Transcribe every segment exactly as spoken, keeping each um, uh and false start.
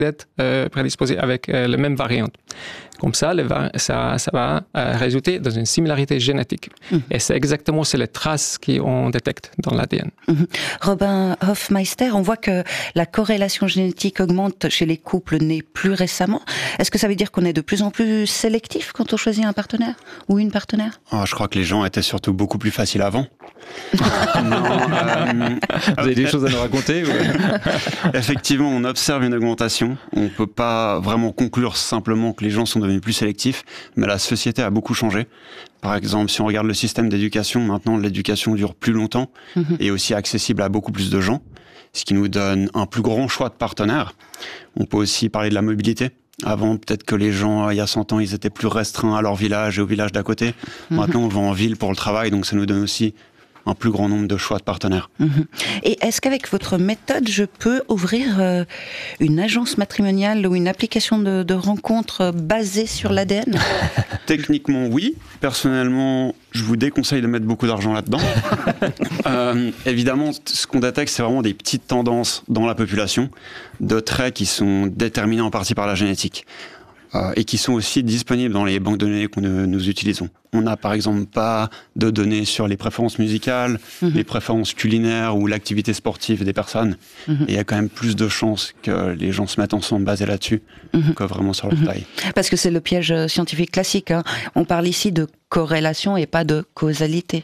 d'être euh, prédisposés avec euh, la même variante. Comme ça, le, ça, ça va euh, résulter dans une similarité génétique. Mmh. Et c'est exactement c'est les traces qu'on détecte dans l'A D N. Mmh. Robin Hofmeister, on voit que la corrélation génétique augmente chez les couples nés plus récemment. Est-ce que ça veut dire qu'on est de plus en plus sélectif quand on choisit un partenaire ou une partenaire? Oh, je crois que les gens étaient surtout beaucoup plus faciles avant. non, euh, Vous avez des choses à nous raconter ou... Effectivement, on observe une augmentation. On ne peut pas vraiment conclure simplement que les gens sont devenus plus sélectifs, mais la société a beaucoup changé. Par exemple, si on regarde le système d'éducation, maintenant l'éducation dure plus longtemps mmh. et est aussi accessible à beaucoup plus de gens, ce qui nous donne un plus grand choix de partenaires. On peut aussi parler de la mobilité. Avant, peut-être que les gens, il y a cent ans, ils étaient plus restreints à leur village et au village d'à côté. Mmh. Maintenant, on va en ville pour le travail, donc ça nous donne aussi un plus grand nombre de choix de partenaires. Mmh. Et est-ce qu'avec votre méthode, je peux ouvrir euh, une agence matrimoniale ou une application de, de rencontre basée sur l'A D N? Techniquement, oui. Personnellement, je vous déconseille de mettre beaucoup d'argent là-dedans. euh, évidemment, ce qu'on détecte, c'est vraiment des petites tendances dans la population, de traits qui sont déterminés en partie par la génétique. Euh, et qui sont aussi disponibles dans les banques de données que nous, nous utilisons. On n'a par exemple pas de données sur les préférences musicales, mmh. les préférences culinaires ou l'activité sportive des personnes. Mmh. Et il y a quand même plus de chances que les gens se mettent ensemble basés là-dessus mmh. que vraiment sur leur mmh. taille. Parce que c'est le piège scientifique classique. Hein. On parle ici de corrélation et pas de causalité.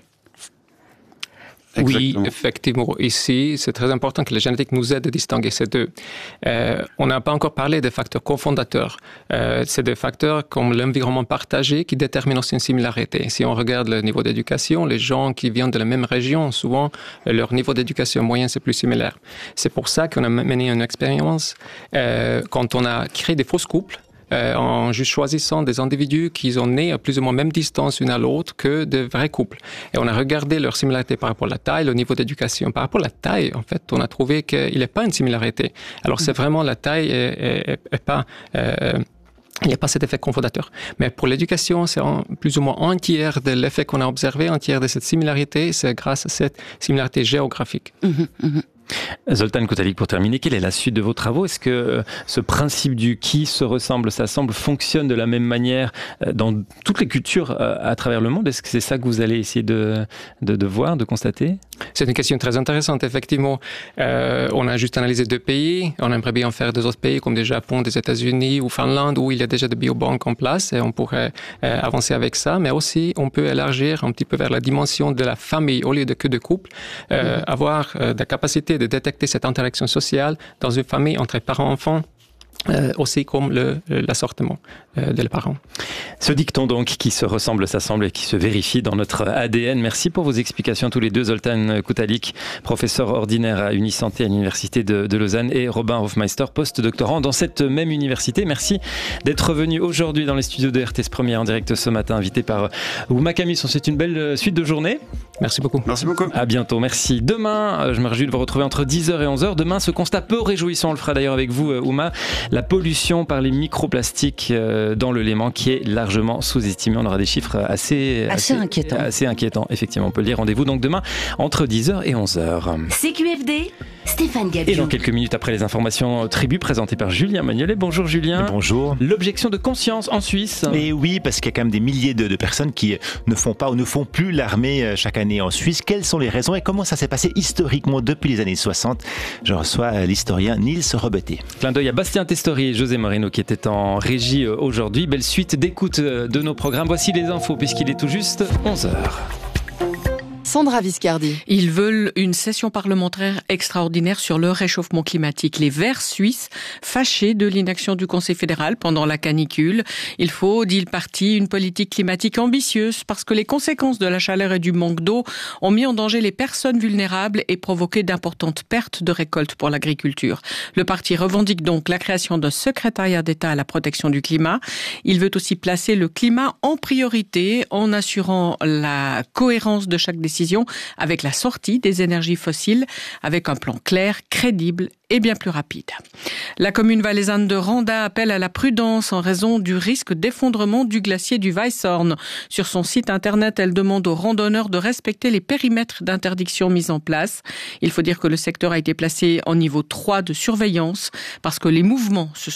Oui, effectivement. Ici, c'est très important que la génétique nous aide à distinguer ces deux. Euh, on n'a pas encore parlé des facteurs cofondateurs. Euh, c'est des facteurs comme l'environnement partagé qui déterminent aussi une similarité. Si on regarde le niveau d'éducation, les gens qui viennent de la même région, souvent, leur niveau d'éducation moyen, c'est plus similaire. C'est pour ça qu'on a mené une expérience euh, quand on a créé des fausses couples. Euh, en juste choisissant des individus qui sont nés à plus ou moins même distance l'une à l'autre que de vrais couples. Et on a regardé leur similarité par rapport à la taille, au niveau d'éducation. Par rapport à la taille, en fait, on a trouvé qu'il n'y a pas une similarité. Alors, c'est vraiment la taille et, et, et pas... Euh, il n'y a pas cet effet confondateur. Mais pour l'éducation, c'est en, plus ou moins un tiers de l'effet qu'on a observé, un tiers de cette similarité, c'est grâce à cette similarité géographique. Mmh, mmh. Zoltan Koutalik, pour terminer, quelle est la suite de vos travaux? Est-ce que ce principe du qui se ressemble, s'assemble, fonctionne de la même manière dans toutes les cultures à travers le monde? Est-ce que c'est ça que vous allez essayer de, de, de voir, de constater? C'est une question très intéressante, effectivement. Euh, on a juste analysé deux pays. On aimerait bien faire des autres pays comme le Japon, des États-Unis ou Finlande, où il y a déjà des biobanques en place et on pourrait euh, avancer avec ça. Mais aussi, on peut élargir un petit peu vers la dimension de la famille au lieu de que de couple, euh, mmh. avoir euh, la capacité de détecter cette interaction sociale dans une famille entre parents-enfants. Euh, aussi comme le, l'assortiment euh, des parents. Ce dicton donc qui se ressemble, s'assemble et qui se vérifie dans notre A D N. Merci pour vos explications tous les deux, Zoltan Koutalik, professeur ordinaire à Unisanté à l'Université de, de Lausanne, et Robin Hofmeister, post-doctorant dans cette même université. Merci d'être venu aujourd'hui dans les studios de R T S Première en direct ce matin, invité par Ouma Camus. On souhaite une belle suite de journée. Merci beaucoup. Merci beaucoup. À bientôt, merci. Demain, je me réjouis de vous retrouver entre dix heures et onze heures. Demain, ce constat peu réjouissant, on le fera d'ailleurs avec vous, Ouma, la pollution par les microplastiques dans le Léman qui est largement sous-estimé. On aura des chiffres assez, assez, assez inquiétants. Assez inquiétants, effectivement. On peut le dire. Rendez-vous donc demain entre dix heures et onze heures. C Q F D, Stéphane Gabiou. Et dans quelques minutes après les informations Tribu présentées par Julien Magnolet. Bonjour Julien. Et bonjour. L'objection de conscience en Suisse. Et oui, parce qu'il y a quand même des milliers de, de personnes qui ne font pas ou ne font plus l'armée chaque année en Suisse. Quelles sont les raisons et comment ça s'est passé historiquement depuis les années soixante? Je reçois l'historien Nils Robeté. Clin d'œil à Bastien Testori et José Moreno qui étaient en régie aujourd'hui. Belle suite d'écoute de nos programmes. Voici les infos puisqu'il est tout juste onze heures. Sandra Viscardi. Ils veulent une session parlementaire extraordinaire sur le réchauffement climatique. Les Verts suisses, fâchés de l'inaction du Conseil fédéral pendant la canicule. Il faut, dit le parti, une politique climatique ambitieuse parce que les conséquences de la chaleur et du manque d'eau ont mis en danger les personnes vulnérables et provoqué d'importantes pertes de récoltes pour l'agriculture. Le parti revendique donc la création d'un secrétariat d'État à la protection du climat. Il veut aussi placer le climat en priorité en assurant la cohérence de chaque décision décision avec la sortie des énergies fossiles, avec un plan clair, crédible et bien plus rapide. La commune valaisanne de Randa appelle à la prudence en raison du risque d'effondrement du glacier du Weisshorn. Sur son site internet, elle demande aux randonneurs de respecter les périmètres d'interdiction mis en place. Il faut dire que le secteur a été placé en niveau trois de surveillance parce que les mouvements se